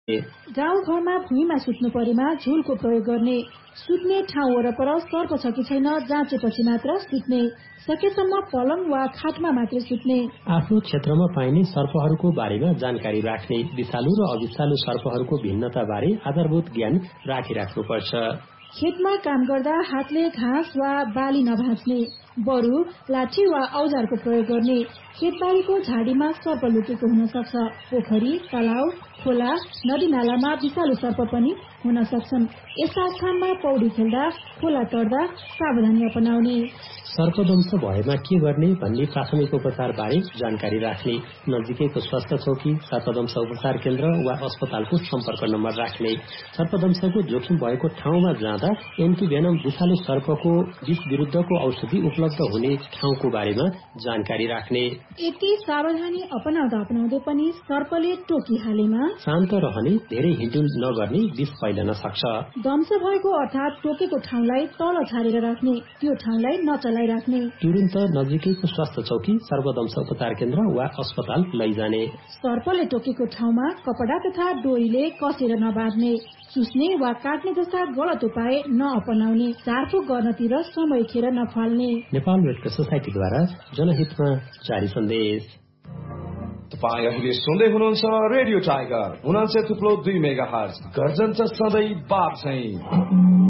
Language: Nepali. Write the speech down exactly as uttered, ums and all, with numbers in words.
गाउँघरमा भुइँमा सुत्नु परेमा झुलको प्रयोग गर्ने, सुत्ने ठाउँ वरपर सर्प छ कि छैन जाँचेपछि मात्र सुत्ने, सकेसम्म पलङ वा खाटमा मात्रै सुत्ने, आफ्नो क्षेत्रमा पाइने सर्पहरूको बारेमा जानकारी राख्ने, विषालु र अविषालु सर्पहरूको भिन्नता बारे आधारभूत ज्ञान राखिराख्नुपर्छ। खेतमा काम गर्दा हातले घाँस वा बाली नभाँच्ने, बरु लाठी वा औजारको प्रयोग गर्ने, खेतबारीको झाडीमा सर्प लुकेको हुन सक्छ। पोखरी, तलाउ, खोला, नदी नालामा विषालु सर्प पनि हुन सक्छन्। यस्ता स्थानमा पौडी खेल्दा, खोला तर्दा सावधानी अपनाउने। सर्पदंश भएमा के गर्ने भन्ने प्राथमिक उपचार बारे जानकारी राख्ने, नजिकैको स्वास्थ्य चौकी, सर्पदंश उपचार केन्द्र वा अस्पतालको सम्पर्क नम्बर राख्ने, सर्पदंशको जोखिम भएको ठाउँमा जाँदा एन्टिभेनम विषालु सर्पको विष विरुद्धको औषधि उपलब्ध हुने ठाउँको बारेमा जानकारी राख्ने। यति सावधानी अपनाउँदा अपनाउँदै पनि सर्पले टोकिहालेमा शान्त रहने, धेरै हिँडुल नगर्ने, विष फैलन सक्छ। दंश भएको अर्थात टोकेको ठाउँलाई तल छाडेर राख्ने, त्यो ठाउँलाई नचलाइ राख्ने, तुरुन्त नजिकैको स्वास्थ्य चौकी, सर्पदंश उपचार केन्द्र वा अस्पताल लैजाने। सर्पले टोकेको ठाउँमा कपडा तथा डोरीले कसेर नबाँध्ने, चुस्ने वा काट्ने जस्ता गलत उपाय नअपनाउने, झारफुक गर्नतिर समय खेर नफाल्ने। नेपाल रेड क्रस सोसाइटीद्वारा जनहितमा जारी सन्देश। तपाईँ अहिले सुन्दै हुनुहुन्छ रेडियो टाइगर उनान्सय थुप्लो दुई मेगा हर्ज, गर्जन सधैँ बाप चाहिँ।